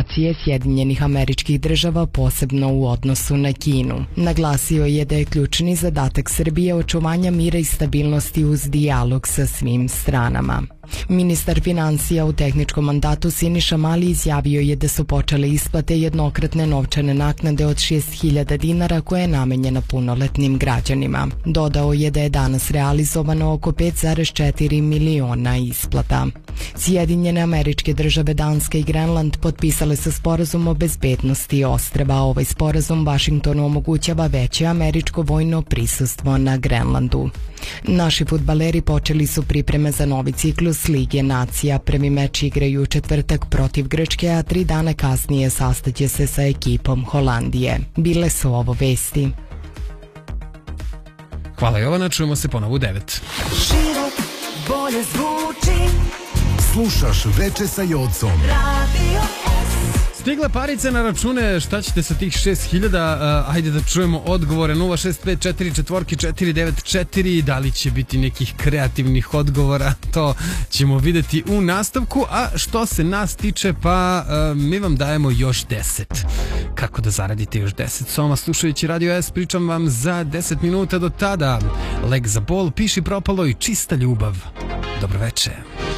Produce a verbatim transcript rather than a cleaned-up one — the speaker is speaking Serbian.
diplomacije Sjedinjenih Američkih Država, posebno u odnosu na Kinu. Naglasio je da je ključni zadatak Srbije očuvanja mira i stabilnosti uz dijalog sa svim stranama. Ministar financija u tehničkom mandatu Siniša Mali izjavio je da su počele isplate jednokratne novčane naknade od šest hiljada dinara koja je namenjena punoletnim građanima. Dodao je da je danas realizovano oko pet zarez četiri miliona isplata. Sjedinjene Američke Države, Danska i Grenland potpisale su sporazum o bezbednosti ostrva. Ovaj sporazum Vašingtonu omogućava veće američko vojno prisustvo na Grenlandu. Naši fudbaleri počeli su pripreme za novi ciklus Lige nacija. Prvi meč igraju u četvrtak protiv Grčke, a tri dana kasnije sastaće se sa ekipom Holandije. Bile su ovo vesti. Hvala Jovana, čujemo se ponovo u devet. Život bolje zvuči. Slušaš Veče sa Jocom. Radio Stigle parice na račune, šta ćete sa tih šest hiljada? Uh, ajde da čujemo odgovore. Nula šest pet četiri četiri četiri devet četiri. Da li će biti nekih kreativnih odgovora? To ćemo vidjeti u nastavku. A što se nas tiče, pa uh, mi vam dajemo još deset. Kako da zaradite još deset soma slušajući Radio S? Pričam vam za deset minuta do tada. Leg za bol, piši propalo i čista ljubav. Dobro večer.